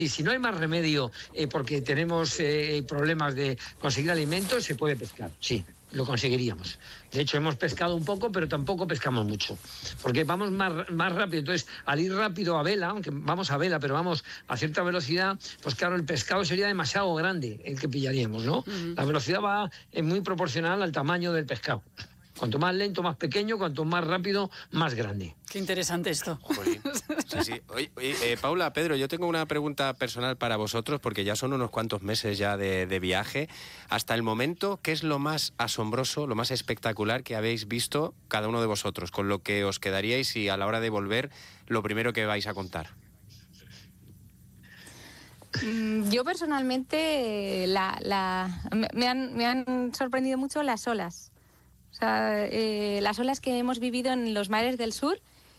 Y si no hay más remedio porque tenemos problemas de conseguir alimentos, se puede pescar, sí, lo conseguiríamos. De hecho, hemos pescado un poco, pero tampoco pescamos mucho, porque vamos más rápido. Entonces, al ir rápido a vela, aunque vamos a vela, pero vamos a cierta velocidad, pues claro, el pescado sería demasiado grande el que pillaríamos, ¿no? La velocidad va muy proporcional al tamaño del pescado. Cuanto más lento, más pequeño, cuanto más rápido, más grande. Qué interesante esto. Sí. Oye, Paula, Pedro, yo tengo una pregunta personal para vosotros, porque ya son unos cuantos meses ya de viaje. Hasta el momento, ¿qué es lo más asombroso, lo más espectacular que habéis visto cada uno de vosotros? Con lo que os quedaríais y a la hora de volver, lo primero que vais a contar. Yo personalmente me han sorprendido mucho las olas. O sea, las olas que hemos vivido en los mares del sur,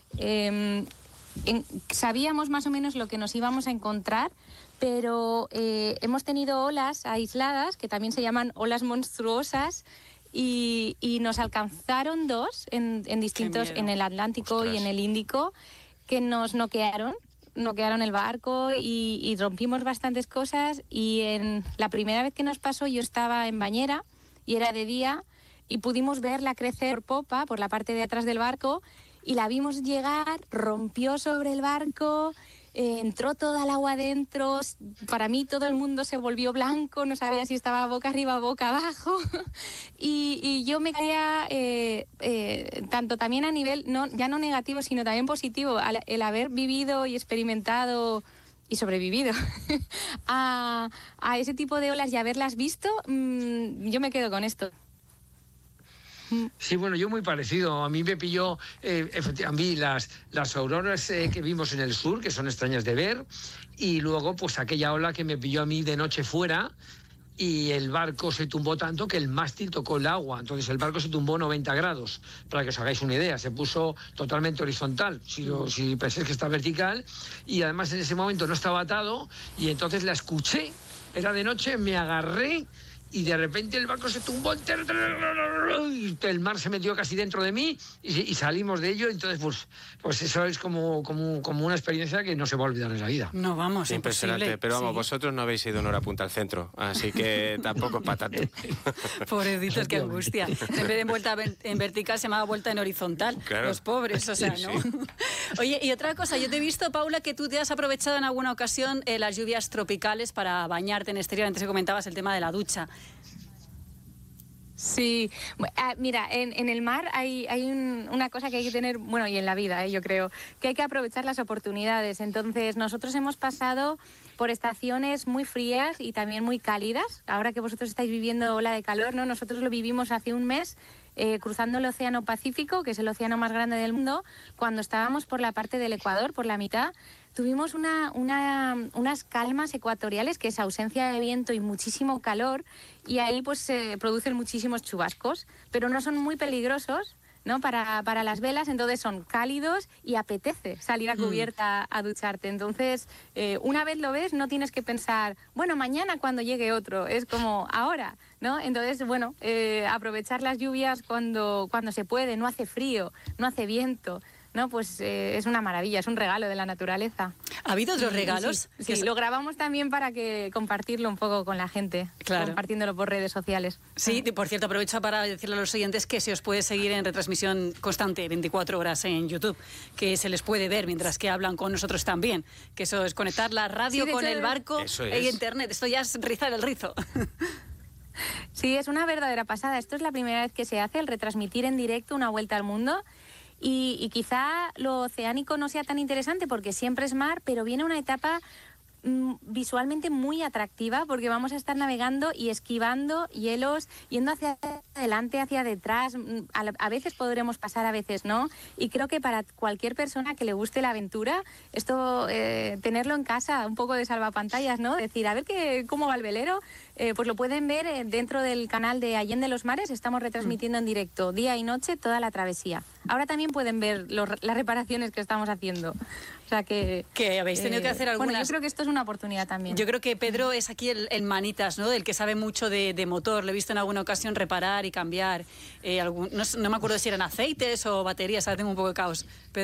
sabíamos más o menos lo que nos íbamos a encontrar, pero hemos tenido olas aisladas, que también se llaman olas monstruosas, y nos alcanzaron dos en distintos, en el Atlántico. Ostras. Y en el Índico, que nos noquearon el barco y rompimos bastantes cosas. Y en la primera vez que nos pasó, yo estaba en bañera y era de día, y pudimos verla crecer por popa, por la parte de atrás del barco, y la vimos llegar, rompió sobre el barco, entró toda el agua adentro. Para mí todo el mundo se volvió blanco, no sabía si estaba boca arriba o boca abajo. y yo me caía, tanto también a nivel, ya no negativo, sino también positivo, el haber vivido y experimentado y sobrevivido a ese tipo de olas y haberlas visto. Yo me quedo con esto. Sí, bueno, yo muy parecido. A mí me pilló, efectivamente, a mí las auroras que vimos en el sur, que son extrañas de ver, y luego pues aquella ola que me pilló a mí de noche fuera, y el barco se tumbó tanto que el mástil tocó el agua. Entonces el barco se tumbó 90 grados, para que os hagáis una idea. Se puso totalmente horizontal, si pensáis que está vertical, y además en ese momento no estaba atado, y entonces la escuché, era de noche, me agarré, y de repente el barco se tumbó entero, y el mar se metió casi dentro de mí, y salimos de ello. Entonces pues eso es como una experiencia que no se va a olvidar en la vida. No, vamos, impresionante. Imposible. Pero vamos, sí. Vosotros no habéis ido en hora punta al centro, así que tampoco es para tanto. Pobrecitos, qué angustia. En vez de vuelta en vertical se llamaba vuelta en horizontal. Claro. Los pobres, o sea, ¿no? Sí. Oye, y otra cosa, yo te he visto, Paula, que tú te has aprovechado en alguna ocasión las lluvias tropicales para bañarte en exterior. Antes que comentabas el tema de la ducha. Sí, mira, en el mar hay una cosa que hay que tener, bueno, y en la vida, yo creo, que hay que aprovechar las oportunidades. Entonces, nosotros hemos pasado por estaciones muy frías y también muy cálidas. Ahora que vosotros estáis viviendo ola de calor, ¿no? Nosotros lo vivimos hace un mes, cruzando el Océano Pacífico, que es el océano más grande del mundo, cuando estábamos por la parte del Ecuador, por la mitad. Tuvimos unas calmas ecuatoriales, que es ausencia de viento y muchísimo calor, y ahí pues se producen muchísimos chubascos, pero no son muy peligrosos, ¿no? Para las velas, entonces son cálidos y apetece salir a cubierta a ducharte. Entonces, una vez lo ves, no tienes que pensar, bueno, mañana cuando llegue otro, es como ahora, ¿no? Entonces, bueno, aprovechar las lluvias cuando se puede, no hace frío, no hace viento, ¿no? Pues es una maravilla, es un regalo de la naturaleza. ¿Ha habido otros regalos? Sí, lo grabamos también para compartirlo un poco con la gente, claro, compartiéndolo por redes sociales. Sí, por cierto, aprovecho para decirle a los oyentes que se os puede seguir en retransmisión constante, 24 horas en YouTube, que se les puede ver mientras que hablan con nosotros también, que eso es conectar la radio con el barco e internet. Esto ya es rizar el rizo. Sí, es una verdadera pasada. Esto es la primera vez que se hace, el retransmitir en directo una vuelta al mundo. Y quizá lo oceánico no sea tan interesante porque siempre es mar, pero viene una etapa visualmente muy atractiva porque vamos a estar navegando y esquivando hielos, yendo hacia adelante, hacia detrás. A veces podremos pasar, a veces no. Y creo que para cualquier persona que le guste la aventura, esto, tenerlo en casa, un poco de salvapantallas, ¿no? Decir, a ver cómo va el velero, pues lo pueden ver dentro del canal de Allende los Mares. Estamos retransmitiendo en directo, día y noche, toda la travesía. Ahora también pueden ver las reparaciones que estamos haciendo. O sea que habéis tenido que hacer algunas... Bueno, yo creo que esto es una oportunidad también. Yo creo que Pedro es aquí el manitas, ¿no? El que sabe mucho de motor. Le he visto en alguna ocasión reparar y cambiar. No me acuerdo si eran aceites o baterías, ahora tengo un poco de caos. Pedro.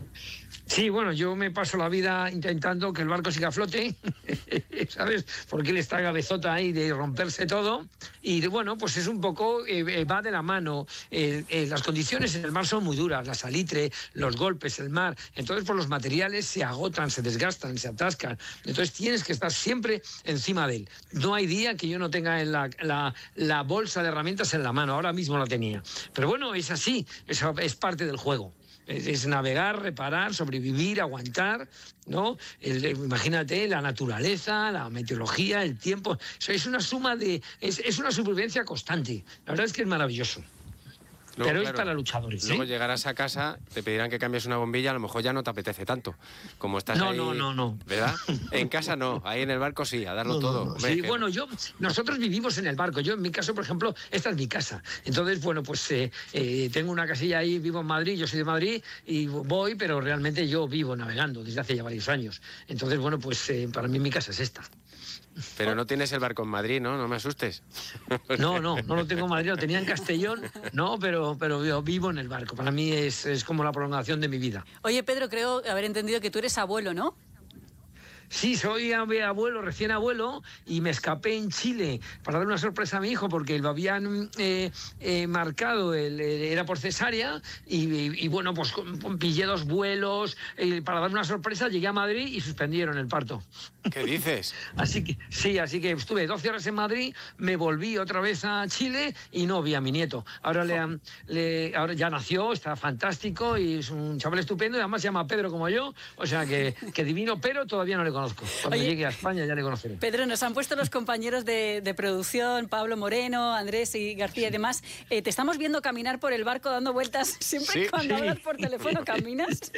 Sí, bueno, yo me paso la vida intentando que el barco siga a flote, ¿sabes? Porque él está cabezota ahí de romperse todo. Y bueno, pues es un poco, va de la mano. Las condiciones en el mar son muy duras, la salitre, los golpes, el mar. Entonces, pues los materiales se agotan, se desgastan, se atascan. Entonces tienes que estar siempre encima de él. No hay día que yo no tenga la bolsa de herramientas en la mano. Ahora mismo la tenía. Pero bueno, es así, es parte del juego. Es navegar, reparar, sobrevivir, aguantar, ¿no? Imagínate la naturaleza, la meteorología, el tiempo. Es una suma es una supervivencia constante. La verdad es que es maravilloso. Luego, pero claro, es para luchadores. Luego llegarás a casa, te pedirán que cambies una bombilla, a lo mejor ya no te apetece tanto. Como estás ahí, No. ¿Verdad? En casa no, ahí en el barco sí, a darlo todo. No. Hombre, Sí, bueno, nosotros vivimos en el barco. Yo, en mi caso, por ejemplo, esta es mi casa. Entonces, bueno, pues tengo una casilla ahí, vivo en Madrid, yo soy de Madrid y voy, pero realmente yo vivo navegando desde hace ya varios años. Entonces, bueno, pues para mí mi casa es esta. Pero no tienes el barco en Madrid, ¿no? No me asustes. No lo tengo en Madrid, lo tenía en Castellón, no, pero yo vivo en el barco. Para mí es como la prolongación de mi vida. Oye, Pedro, creo haber entendido que tú eres abuelo, ¿no? Sí, soy abuelo, recién abuelo, y me escapé en Chile para dar una sorpresa a mi hijo porque lo habían marcado, era por cesárea, y bueno, pues pillé 2 vuelos para dar una sorpresa, llegué a Madrid y suspendieron el parto. ¿Qué dices? Así que estuve 12 horas en Madrid, me volví otra vez a Chile y no vi a mi nieto. Ahora ahora ya nació, está fantástico y es un chaval estupendo, y además se llama Pedro como yo, o sea que divino, pero todavía no le conozco. Cuando llegue a España ya le conoceré. Pedro, nos han puesto los compañeros de producción, Pablo Moreno, Andrés y García y demás. Te estamos viendo caminar por el barco dando vueltas. Siempre cuando hablas por teléfono caminas.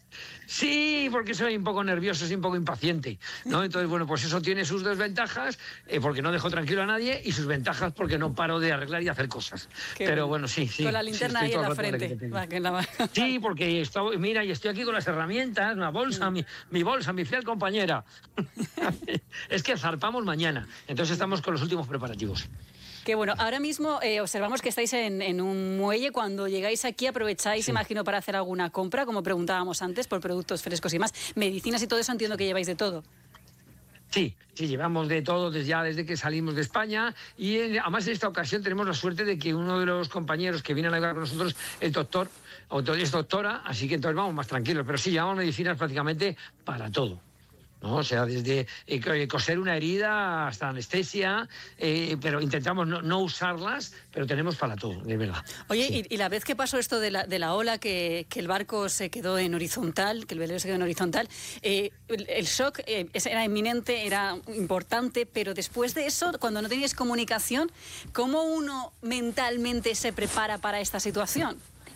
Sí, porque soy un poco nervioso, soy un poco impaciente, ¿no? Entonces, bueno, pues eso tiene sus desventajas, porque no dejo tranquilo a nadie, y sus ventajas porque no paro de arreglar y hacer cosas. Pero bueno, sí. Con la linterna ahí en la frente. Sí, porque estoy aquí con las herramientas, una bolsa, mi bolsa, mi fiel compañera. Es que zarpamos mañana, entonces estamos con los últimos preparativos. Qué bueno, ahora mismo observamos que estáis en un muelle. Cuando llegáis aquí aprovecháis, imagino, para hacer alguna compra, como preguntábamos antes, por productos frescos y más, medicinas y todo eso, entiendo que lleváis de todo. Sí, llevamos de todo desde que salimos de España, y además en esta ocasión tenemos la suerte de que uno de los compañeros que viene a navegar con nosotros es doctora, así que entonces vamos más tranquilos, pero sí, llevamos medicinas prácticamente para todo, ¿no? O sea, desde coser una herida hasta anestesia, pero intentamos no usarlas, pero tenemos para todo, de verdad. Oye, sí. y la vez que pasó esto de la ola, que el barco se quedó en horizontal, que el velero se quedó en horizontal, el shock era inminente, era importante, pero después de eso, cuando no teníais comunicación, ¿cómo uno mentalmente se prepara para esta situación?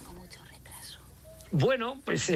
Bueno, pues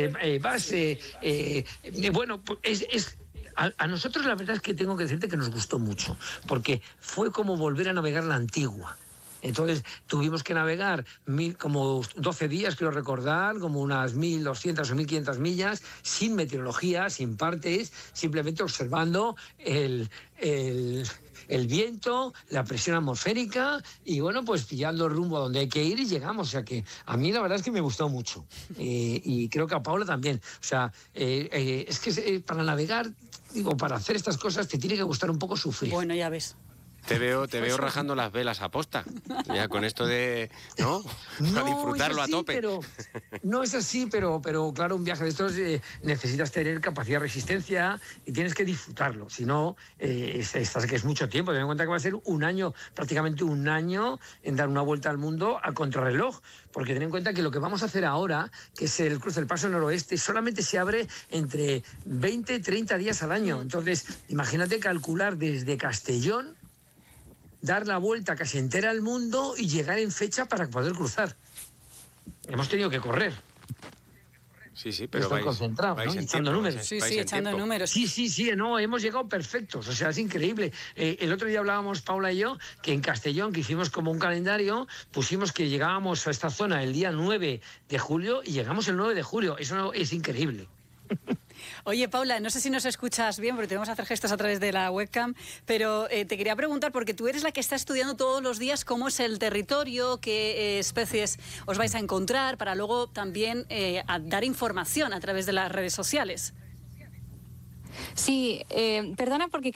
a nosotros la verdad es que tengo que decirte que nos gustó mucho, porque fue como volver a navegar la antigua. Entonces tuvimos que navegar como 12 días, quiero recordar, como unas 1.200 o 1.500 millas, sin meteorología, sin partes, simplemente observando el viento, la presión atmosférica, y bueno, pues pillando el rumbo a donde hay que ir, y llegamos. O sea que a mí la verdad es que me gustó mucho, y creo que a Paula también. O sea, es que para navegar, para hacer estas cosas te tiene que gustar un poco sufrir. Bueno, ya ves. Te veo rajando las velas a posta, ya con esto de, ¿no? A disfrutarlo a tope. No es así, pero claro, un viaje de estos necesitas tener capacidad de resistencia y tienes que disfrutarlo. Si no, que es mucho tiempo. Ten en cuenta que va a ser prácticamente un año en dar una vuelta al mundo a contrarreloj. Porque ten en cuenta que lo que vamos a hacer ahora, que es el cruce del Paso Noroeste, solamente se abre entre 20 y 30 días al año. Entonces, imagínate calcular desde Castellón, dar la vuelta casi entera al mundo y llegar en fecha para poder cruzar. Hemos tenido que correr. Sí, pero vais concentrados, ¿no? Echando números. Sí, echando números. Sí, no, hemos llegado perfectos, o sea, es increíble. El otro día hablábamos, Paula y yo, que en Castellón, que hicimos como un calendario, pusimos que llegábamos a esta zona el día 9 de julio y llegamos el 9 de julio. Eso es increíble. Oye, Paula, no sé si nos escuchas bien, porque tenemos que hacer gestos a través de la webcam, pero te quería preguntar, porque tú eres la que está estudiando todos los días cómo es el territorio, qué especies os vais a encontrar, para luego también dar información a través de las redes sociales. Sí, perdona porque